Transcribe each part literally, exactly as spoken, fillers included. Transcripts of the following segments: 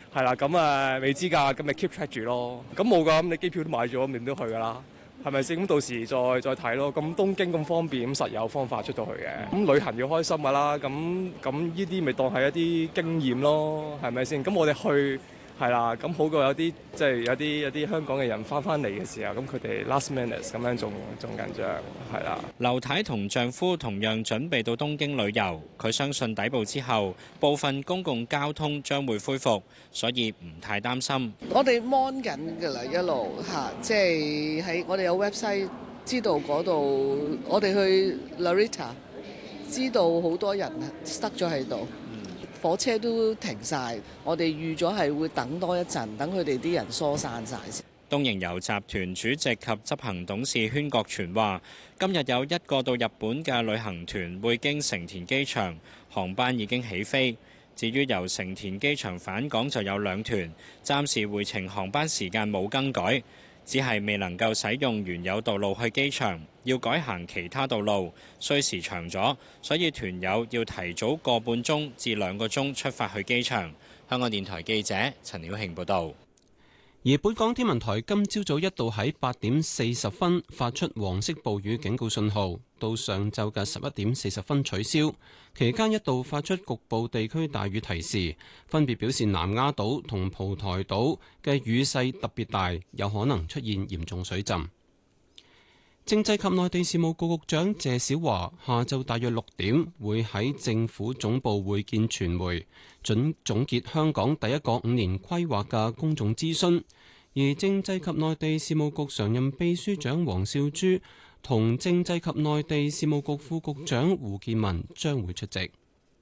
係啦，咁啊未知㗎，咁咪 keep track 住咯。咁冇㗎，咁你機票都買咗，咁點都去㗎啦。係咪先？咁到時再再睇咯。咁東京咁方便，咁實有方法出到去嘅。咁旅行要開心㗎啦。咁咁呢啲咪當係一啲經驗咯，係咪先？咁我哋去係啦，咁好過有啲即係有啲有啲香港嘅人翻翻嚟嘅時候，咁佢哋 last minute 咁樣仲仲緊張，係啦。 劉太同丈夫同樣準備到東京旅遊，佢相信抵埗之後，部分公共交通將會恢復，所以唔太擔心。 我哋 mon 緊㗎啦，一路嚇，即係喺我哋有 website 知道嗰度，我哋去 Narita 知道好多人塞咗喺度。火車都停晒，我哋預咗係會等多一陣，等佢哋啲人疏散晒先。 東瀛遊集團主席及執行董事禤國全話：今日有一個到日本嘅旅行團會經成田機場，航班已經起飛。至於由成田機場返港就有兩團，暫時回程航班時間冇更改，只係未能夠使用原有道路去機場，要改行其他道路，需時長咗，所以團友要提早個半鐘至兩個鐘出發去機場。香港電台記者陳曉慶報導。 而本港天文台今朝早一度喺八點四十分發出黃色暴雨警告信號，到上晝嘅十一點四十分取消。期間一度發出局部地區大雨提示，分別表示南丫島同蒲台島嘅雨勢特別大，有可能出現嚴重水浸。政制及內地事務局局長謝小華下晝大約六點會喺政府總部會見傳媒，準總結香港第一個五年規劃嘅公眾諮詢。而政制及內地事務局常任秘書長王少珠同政制及內地事務局副局長胡建文將會出席。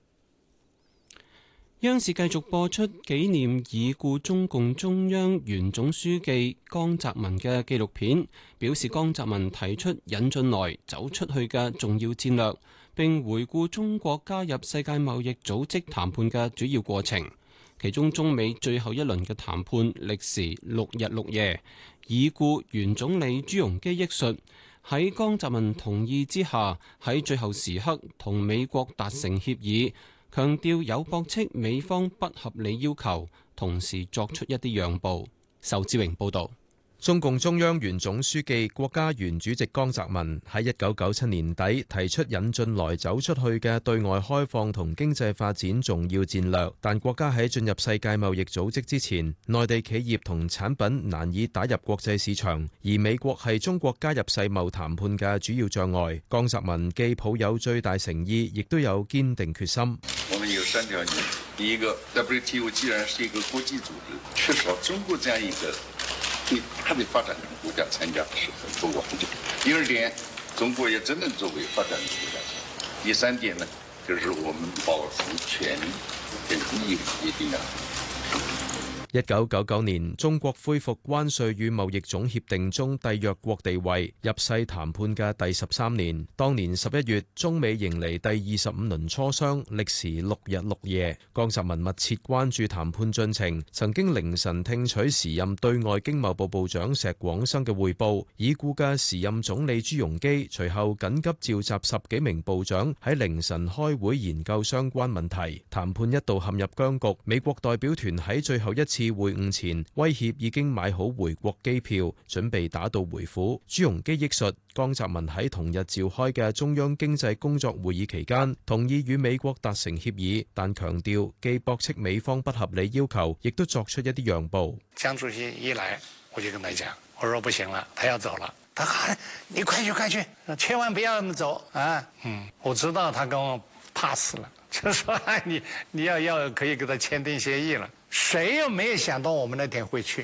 央視繼續播出紀念已故中共中央原總書記江澤民嘅紀錄片，表示江澤民提出引進來走出去嘅重要戰略，並回顧中國加入世界貿易組織談判嘅主要過程。其中中美最後一輪嘅談判歷時六日六夜，已故原總理朱鎔基憶述，喺江澤民同意之下，喺最後時刻同美國達成協議，強調有駁斥美方不合理要求，同時作出一啲讓步。仇志榮報導。 中共中央原總書記、國家原主席江澤民喺一九九七年底提出引進來走出去嘅對外開放同經濟發展重要戰略，但國家喺進入世界貿易組織之前，內地企業同產品難以打入國際市場，而美國係中國加入世貿談判嘅主要障礙。江澤民既抱有最大誠意，亦都有堅定決心。 我們有三條原則：第一個 ，W T O 既然是一個國際組織，缺少中國這樣一個對它的發展中國家參加是很不公平。第二點，中國也真正作為發展中國家。第三點呢，就是我們保持權利跟義務一定要。 一九九九年，中國恢復關稅與貿易總協定中締約國地位，入世談判嘅第十三年。當年十一月，中美迎嚟第二十五輪磋商，歷時六日六夜。江澤民密切關注談判進程，曾經凌晨聽取時任對外經貿部部長石廣生嘅匯報。已故嘅時任總理朱鎔基隨後緊急召集十幾名部長喺凌晨開會研究相關問題。談判一度陷入僵局，美國代表團喺最後一次次會晤前威脅已經買好回國機票，準備打道回府。朱鎔基憶述，江澤民喺同日召開嘅中央經濟工作會議期間，同意與美國達成協議，但強調既駁斥美方不合理要求，亦都作出一啲讓步。 江主席一來，我就跟他講，我說不行了，他要走了。他喊你快去快去，千萬不要那麼走啊！嗯，我知道他跟我怕死了，就說你你要要可以跟他簽訂協議了。誰又沒有想到我們那天會去？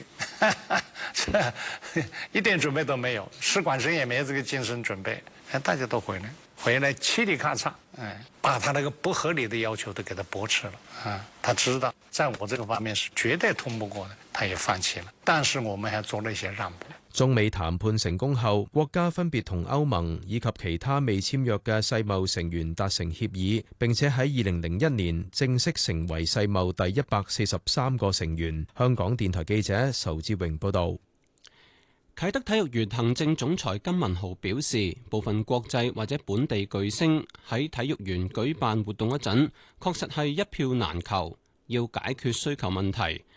一點準備都沒有，使館生也沒有這個精神準備。哎，大家都回來，回來嘁哩咔嚓，哎，把他那個不合理的要求都給他駁斥了啊！他知道在我這個方面是絕對通不過的，他也放棄了。但是我們還做了一些讓步。 中美談判成功後，國家分別同歐盟以及其他未簽約嘅世貿成員達成協議，並且喺二零零一年正式成為世貿第一百四十三個成員。香港電台記者仇志榮報導。 啟德體育園行政總裁金文豪表示，部分國際或者本地巨星喺體育園舉辦活動嗰陣，確實係一票難求，要解決需求問題。